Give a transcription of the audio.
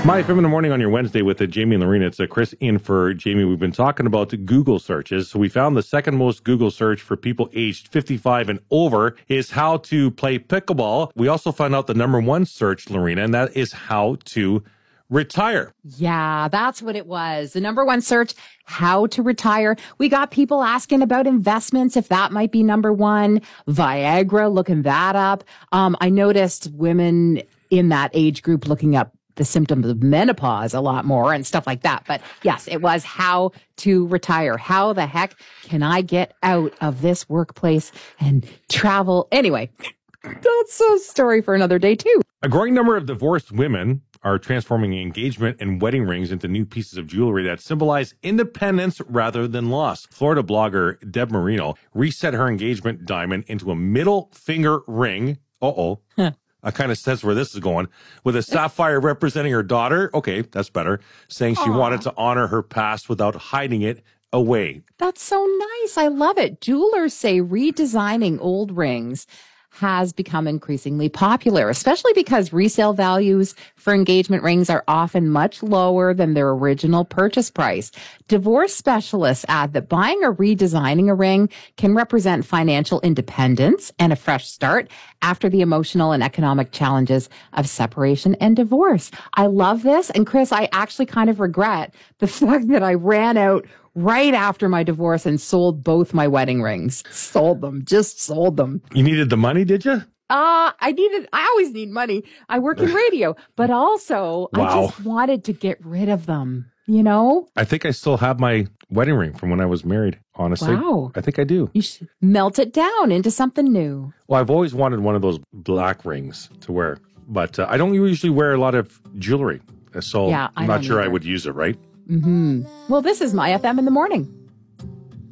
My FM in the morning on your Wednesday with Jamie and Lorena. It's Chris in for Jamie. We've been talking about Google searches. So we found the second most Google search for people aged 55 and over is how to play pickleball. We also found out the number one search, Lorena, and that is how to retire. Yeah, that's what it was. The number one search, how to retire. We got people asking about investments, if that might be number one. Viagra, looking that up. I noticed women in that age group looking up the symptoms of menopause a lot more and stuff like that. But yes, it was how to retire. How the heck can I get out of this workplace and travel? Anyway, that's a story for another day too. A growing number of divorced women are transforming engagement and wedding rings into new pieces of jewelry that symbolize independence rather than loss. Florida blogger Deb Marino reset her engagement diamond into a middle finger ring. I kind of sense where this is going. With a sapphire representing her daughter. Okay, that's better. Saying she wanted to honor her past without hiding it away. That's so nice. I love it. Jewelers say redesigning old rings has become increasingly popular, especially because resale values for engagement rings are often much lower than their original purchase price. Divorce specialists add that buying or redesigning a ring can represent financial independence and a fresh start after the emotional and economic challenges of separation and divorce. I love this. And Chris, I actually kind of regret the fact that I ran out right after my divorce and sold both my wedding rings. Just sold them. You needed the money, did you? I always need money. I work in radio, but also I just wanted to get rid of them, you know? I think I still have my wedding ring from when I was married, honestly. Wow. I think I do. You should melt it down into something new. Well, I've always wanted one of those black rings to wear, but I don't usually wear a lot of jewelry. So I'm not sure I would use it, right? Well, this is my FM in the morning.